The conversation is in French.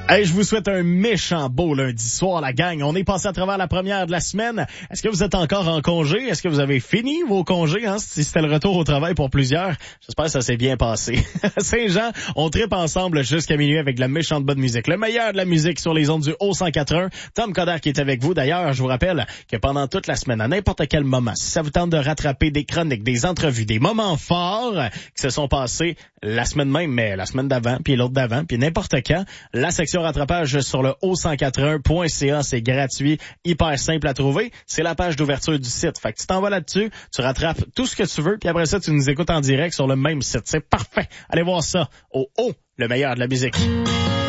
Hey, je vous souhaite un méchant beau lundi soir, la gang. On est passé à travers la première de la semaine. Est-ce que vous êtes encore en congé? Est-ce que vous avez fini vos congés? Si c'était le retour au travail pour plusieurs, j'espère que ça s'est bien passé. Saint-Jean, on tripe ensemble jusqu'à minuit avec de la méchante bonne musique. Le meilleur de la musique sur les ondes du Haut-104.1. Tom Coderre qui est avec vous. D'ailleurs, je vous rappelle que pendant toute la semaine, à n'importe quel moment, si ça vous tente de rattraper des chroniques, des entrevues, des moments forts qui se sont passés la semaine même, mais la semaine d'avant, puis l'autre d'avant, puis n'importe quand, la section rattrapage sur le haut1041.ca, c'est gratuit, hyper simple à trouver. C'est la page d'ouverture du site. Fait que tu t'en vas là-dessus, tu rattrapes tout ce que tu veux, puis après ça, tu nous écoutes en direct sur le même site. C'est parfait. Allez voir ça au haut, le meilleur de la musique.